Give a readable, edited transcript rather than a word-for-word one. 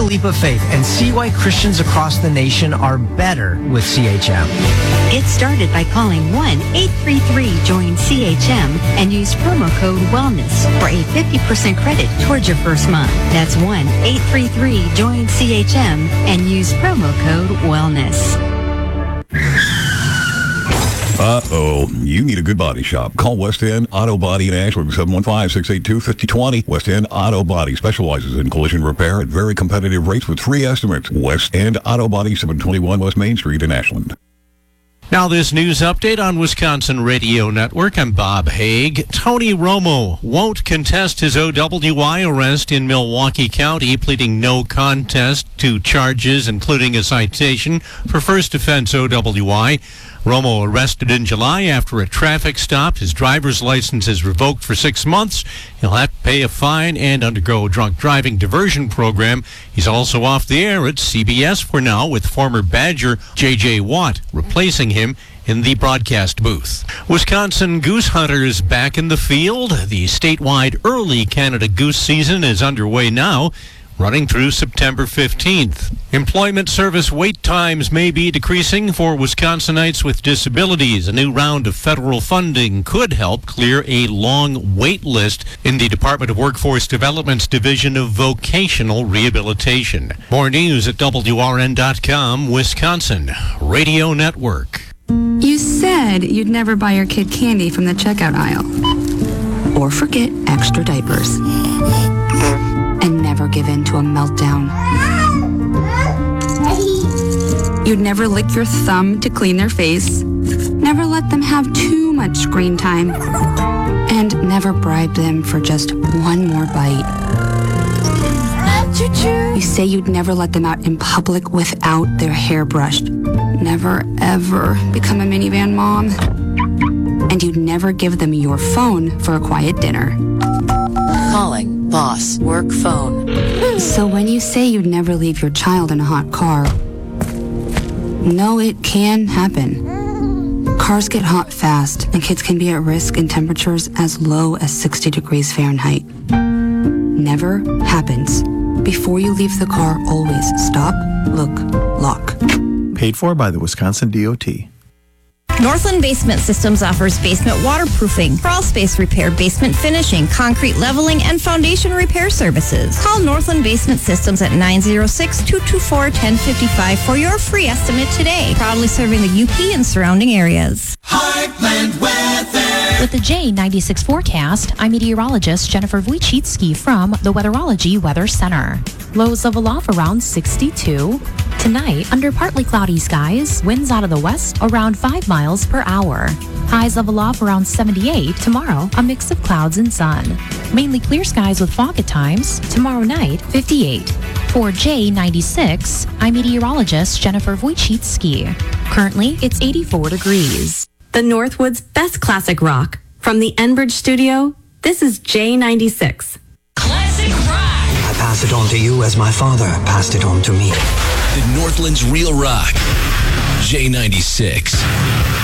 leap of faith and see why Christians across the nation are better with CHM. Get started by calling 1-833-JOIN-CHM and use promo code WELLNESS for a 50% credit towards your first month. That's 1-833-JOIN-CHM and use promo code WELLNESS. Uh-oh, you need a good body shop. Call West End Auto Body in Ashland, 715-682-5020. West End Auto Body specializes in collision repair at very competitive rates with free estimates. West End Auto Body, 721 West Main Street in Ashland. Now this news update on Wisconsin Radio Network. I'm Bob Haig. Tony Romo won't contest his OWI arrest in Milwaukee County, pleading no contest to charges, including a citation for first offense OWI. Romo arrested in July after a traffic stop. His driver's license is revoked for 6 months. He'll have to pay a fine and undergo a drunk driving diversion program. He's also off the air at CBS for now, with former Badger J.J. Watt replacing him in the broadcast booth. Wisconsin goose hunters back in the field. The statewide early Canada goose season is underway now, running through September 15th. Employment service wait times may be decreasing for Wisconsinites with disabilities. A new round of federal funding could help clear a long wait list in the Department of Workforce Development's Division of Vocational Rehabilitation. More news at WRN.com, Wisconsin Radio Network. You said you'd never buy your kid candy from the checkout aisle. Or forget extra diapers. And never give in to a meltdown. You'd never lick your thumb to clean their face. Never let them have too much screen time. And never bribe them for just one more bite. You say you'd never let them out in public without their hair brushed. Never, ever become a minivan mom. And you'd never give them your phone for a quiet dinner. Calling boss work phone. So when you say you'd never leave your child in a hot car, no, it can happen. Cars get hot fast, and kids can be at risk in temperatures as low as 60 degrees Fahrenheit. Never happens. Before you leave the car, always stop, look, lock. Paid for by the Wisconsin DOT. Northland Basement Systems offers basement waterproofing, crawl space repair, basement finishing, concrete leveling, and foundation repair services. Call Northland Basement Systems at 906-224-1055 for your free estimate today. Proudly serving the UP and surrounding areas. Heartland Weather. With the J96 forecast, I'm meteorologist Jennifer Wojcicki from the Weatherology Weather Center. Lows level off around 62. Tonight, under partly cloudy skies, winds out of the west around 5 miles per hour. Highs level off around 78. Tomorrow, a mix of clouds and sun. Mainly clear skies with fog at times. Tomorrow night, 58. For J96, I'm meteorologist Jennifer Wojcicki. Currently, it's 84 degrees. The Northwood's best classic rock. From the Enbridge studio, this is J96. Classic rock. I pass it on to you as my father passed it on to me. The Northland's real rock. J96.